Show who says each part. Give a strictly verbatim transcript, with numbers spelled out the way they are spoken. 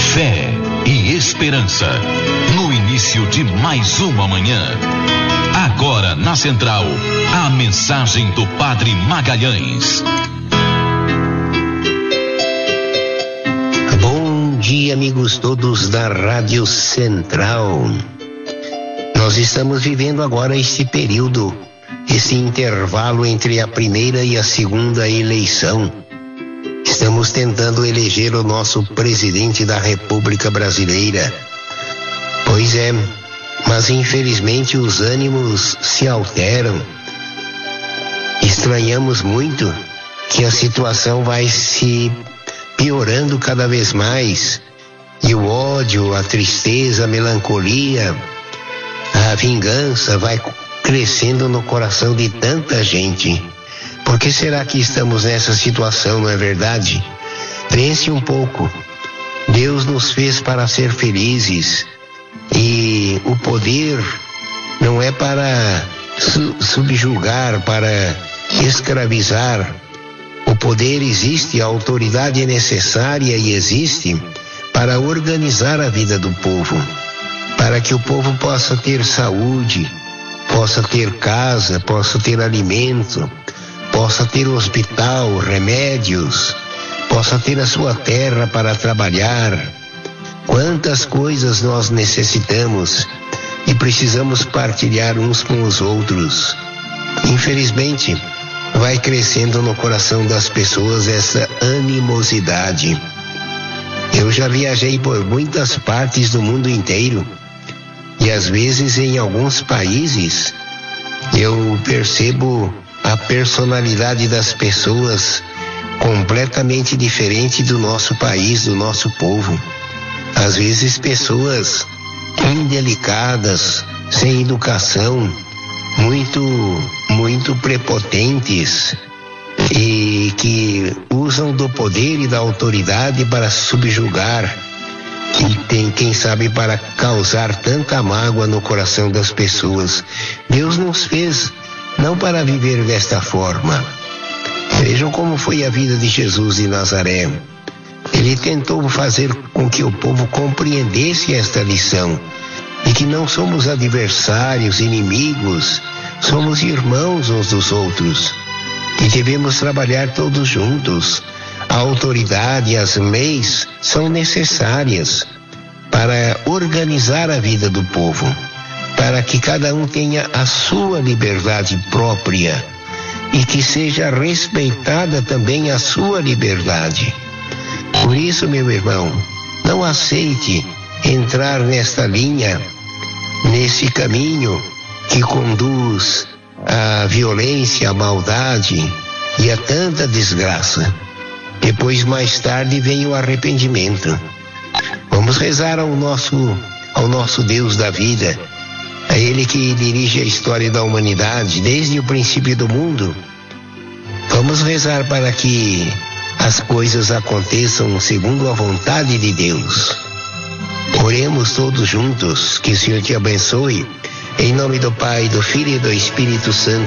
Speaker 1: Fé e esperança, no início de mais uma manhã. Agora na Central, a mensagem do Padre Magalhães.
Speaker 2: Bom dia, amigos todos da Rádio Central. Nós estamos vivendo agora esse período, esse intervalo entre a primeira e a segunda eleição. Estamos tentando eleger o nosso presidente da República Brasileira. Pois é, mas infelizmente os ânimos se alteram. Estranhamos muito que a situação vai se piorando cada vez mais. E o ódio, a tristeza, a melancolia, a vingança vai crescendo no coração de tanta gente. Por que será que estamos nessa situação, não é verdade? Pense um pouco. Deus nos fez para ser felizes. E o poder não é para su- subjugar, para escravizar. O poder existe, a autoridade é necessária e existe para organizar a vida do povo. Para que o povo possa ter saúde, possa ter casa, possa ter alimento, possa ter hospital, remédios, possa ter a sua terra para trabalhar. Quantas coisas nós necessitamos e precisamos partilhar uns com os outros. Infelizmente, vai crescendo no coração das pessoas essa animosidade. Eu já viajei por muitas partes do mundo inteiro e às vezes em alguns países eu percebo a personalidade das pessoas completamente diferente do nosso país, do nosso povo. Às vezes pessoas indelicadas, sem educação, muito, muito prepotentes e que usam do poder e da autoridade para subjugar e tem, quem sabe, para causar tanta mágoa no coração das pessoas. Deus nos fez não para viver desta forma. Vejam como foi a vida de Jesus de Nazaré. Ele tentou fazer com que o povo compreendesse esta lição, e que não somos adversários, inimigos, somos irmãos uns dos outros, e devemos trabalhar todos juntos. A autoridade e as leis são necessárias para organizar a vida do povo, para que cada um tenha a sua liberdade própria e que seja respeitada também a sua liberdade. Por isso, meu irmão, não aceite entrar nesta linha, nesse caminho que conduz à violência, à maldade e a tanta desgraça. Depois, mais tarde, vem o arrependimento. Vamos rezar ao nosso, ao nosso Deus da vida, a Ele que dirige a história da humanidade desde o princípio do mundo. Vamos rezar para que as coisas aconteçam segundo a vontade de Deus. Oremos todos juntos, que o Senhor te abençoe, em nome do Pai, do Filho e do Espírito Santo.